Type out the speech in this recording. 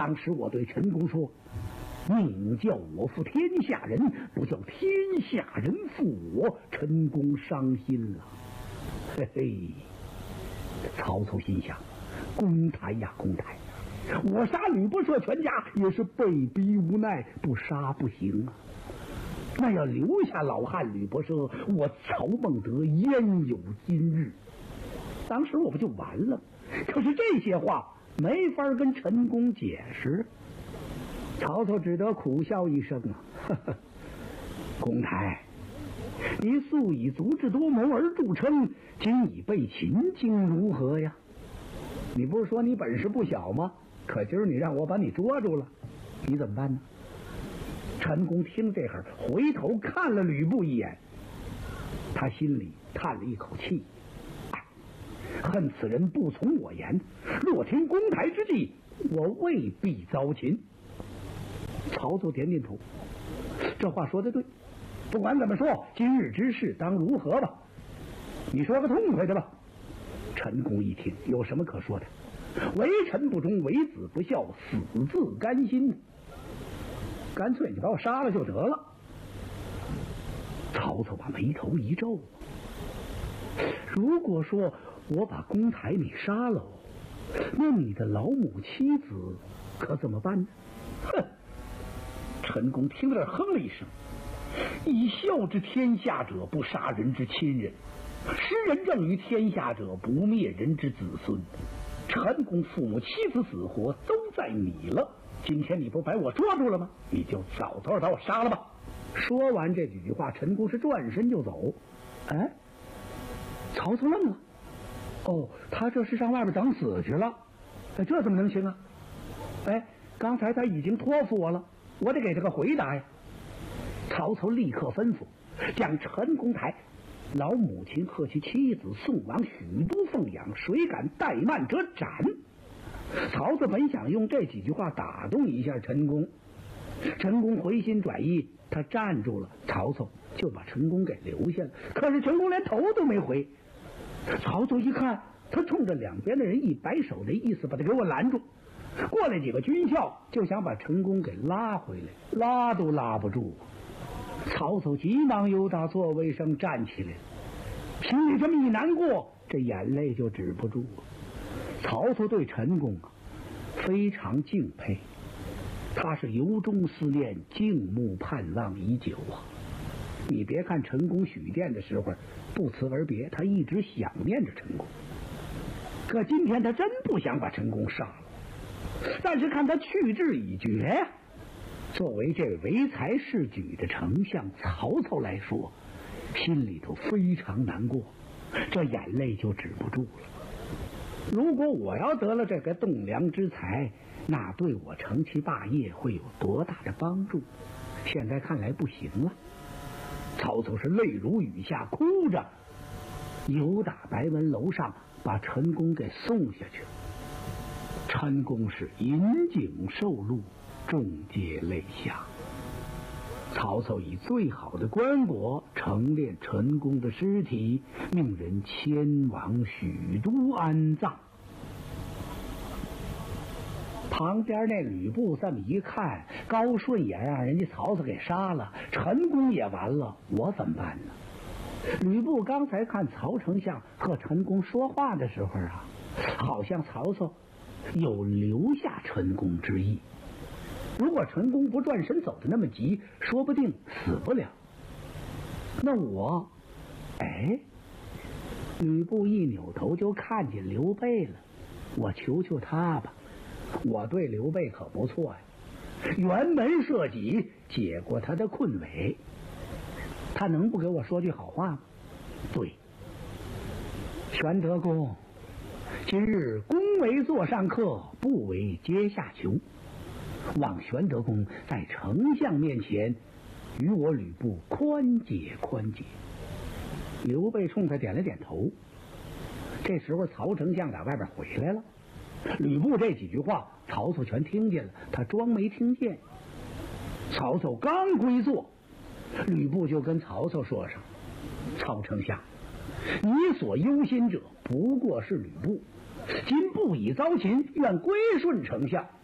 当时我对陈宫说：“宁叫我负天下人，不叫天下人负我。”陈宫伤心了。嘿嘿，曹操心想：公台呀公台，我杀吕不韦全家也是被逼无奈，不杀不行啊。那要留下老汉吕不韦，我曹孟德焉有今日？当时我不就完了？可是这些话没法跟陈宫解释。曹操只得苦笑一声啊，呵呵，公台，你素以足智多谋而著称，今已被擒，竟如何呀？你不是说你本事不小吗？可今儿你让我把你捉住了，你怎么办呢？陈宫听这会儿，回头看了吕布一眼，他心里叹了一口气，恨此人不从我言，若听公台之计，我未必遭擒。曹操点点头，这话说得对，不管怎么说，今日之事当如何吧？你说个痛快的吧。陈宫一听，有什么可说的？为臣不忠，为子不孝，死自甘心。干脆你把我杀了就得了。曹操把眉头一皱，如果说我把公台你杀了，那你的老母妻子可怎么办呢？哼！陈宫听了哼了一声，以孝之天下者，不杀人之亲人；施仁政于天下者，不灭人之子孙。陈宫父母妻子死活都在你了，今天你不把我捉住了吗？你就早早把我杀了吧。说完这几句话，陈宫是转身就走。哎，曹操愣了。哦，他这是上外边等死去了。这怎么能行啊？哎，刚才他已经托付我了，我得给他个回答呀。曹操立刻吩咐将陈公台老母亲和其妻子送往许都奉养，谁敢怠慢者斩。曹操本想用这几句话打动一下陈宫，陈宫回心转意，他站住了，曹操就把陈宫给留下了。可是陈宫连头都没回。曹操一看，他冲着两边的人一摆手，的意思把他给我拦住。过来几个军校就想把陈宫给拉回来，拉都拉不住。曹操急忙由他座位上站起来，心里这么一难过，这眼泪就止不住了。曹操对陈宫非常敬佩，他是由衷思念，敬慕盼望已久啊。你别看陈宫许殿的时候不辞而别，他一直想念着陈宫。可今天他真不想把陈宫杀了，但是看他去志已决呀。作为这唯才是举的丞相曹操来说，心里头非常难过，这眼泪就止不住了。如果我要得了这个栋梁之才，那对我成其霸业会有多大的帮助？现在看来不行了。曹操是泪如雨下，哭着由打白门楼上把陈宫给送下去了。陈宫是引颈受禄，众皆泪下。曹操以最好的棺椁陈列陈宫的尸体，命人迁往许都安葬。旁边那吕布这么一看，高顺也让人家曹操给杀了，陈宫也完了，我怎么办呢？吕布刚才看曹丞相和陈宫说话的时候啊，好像曹操有留下陈宫之意。如果陈宫不转身走的那么急，说不定死不了。那我，吕布一扭头就看见刘备了，我求求他吧。我对刘备可不错呀，辕门射戟，解过他的困违，他能不给我说句好话吗？对，玄德公，今日公为座上客，不为阶下囚，望玄德公在丞相面前与我吕布宽解宽解。刘备冲他点了点头。这时候曹丞相打外边回来了，吕布这几句话曹操全听见了，他装没听见。曹操刚归座，吕布就跟曹操说上：曹丞相，你所忧心者不过是吕布，今不已遭擒，愿归顺丞相。